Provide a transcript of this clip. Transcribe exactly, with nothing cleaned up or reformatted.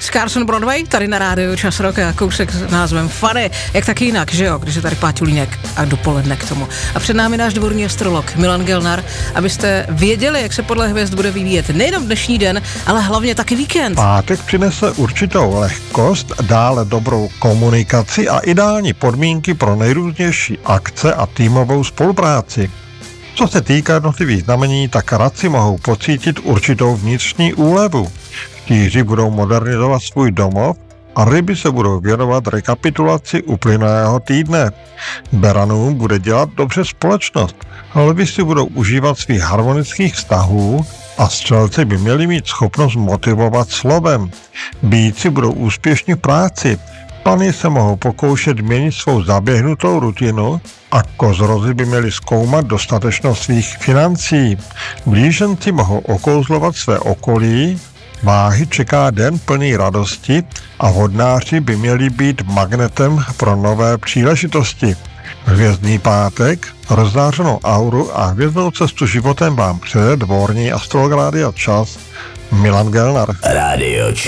z Carson Broadway, tady na rádiu Čas Rock a kousek s názvem Funny, jak tak jinak, že jo, když je tady Páťulínek a dopoledne k tomu. A před námi náš dvorní astrolog Milan Gelnar, abyste věděli, jak se podle hvězd bude vyvíjet nejenom dnešní den, ale hlavně taky víkend. Pátek přinese určitou lehkost, dále dobrou komunikaci a ideální podmínky pro nejrůznější akce a týmovou spolupráci. Co se týká jednotlivých znamení, tak radci mohou pocítit určitou vnitřní úlevu. Štíři budou modernizovat svůj domov a ryby se budou věnovat rekapitulaci uplynulého týdne. Beranům bude dělat dobře společnost. Lvi si budou užívat svých harmonických vztahů a střelci by měli mít schopnost motivovat slovem. Býci budou úspěšní v práci. Pany se mohou pokoušet měnit svou zaběhnutou rutinu a kozorozy by měli zkoumat dostatečnost svých financí. Blíženci mohou okouzlovat své okolí, váhy čeká den plný radosti a vodnáři by měli být magnetem pro nové příležitosti. Hvězdný pátek, rozzářenou auru a hvězdnou cestu životem vám přeje dvorní astrolog Rádia Čas Milan Gelnar. Radio Čas.